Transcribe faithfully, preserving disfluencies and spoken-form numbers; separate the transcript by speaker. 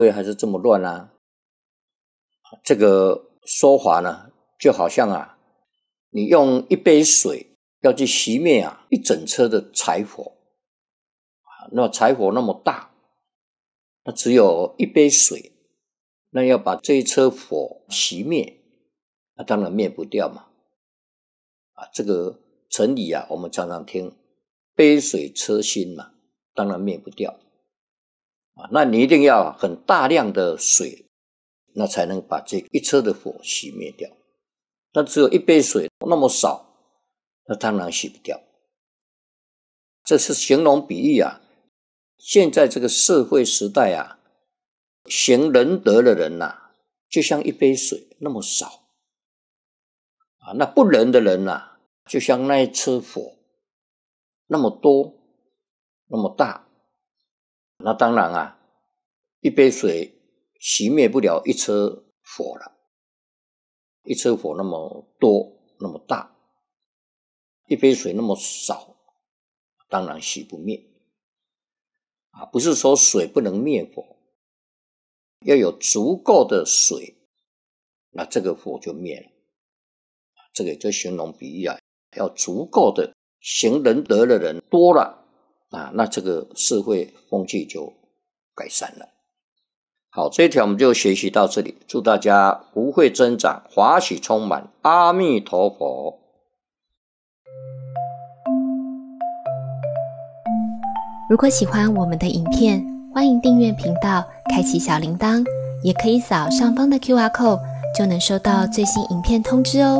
Speaker 1: 所以还是这么乱啊。这个说法呢，就好像啊，你用一杯水要去熄灭啊一整车的柴火，那柴火那么大，那只有一杯水，那要把这一车火熄灭，那当然灭不掉嘛。啊，这个成语啊，我们常常听，杯水车薪嘛，当然灭不掉。啊，那你一定要很大量的水，那才能把这一车的火熄灭掉。那只有一杯水那么少，那当然熄不掉。这是形容比喻啊。现在这个社会时代啊，行仁德的人啊，就像一杯水那么少啊，那不仁的人啊，就像那一车火那么多那么大。那当然啊，一杯水熄灭不了一车火了，一车火那么多那么大，一杯水那么少，当然熄不灭啊。不是说水不能灭火，要有足够的水，那这个火就灭了。这个就形容比喻啊，要足够的行仁德的人多了啊，那这个社会风气就改善了。好，这一条我们就学习到这里，祝大家福慧增长，华喜充满，阿弥陀佛。
Speaker 2: 如果喜欢我们的影片，欢迎订阅频道，开启小铃铛，也可以扫上方的 Q R code， 就能收到最新影片通知哦。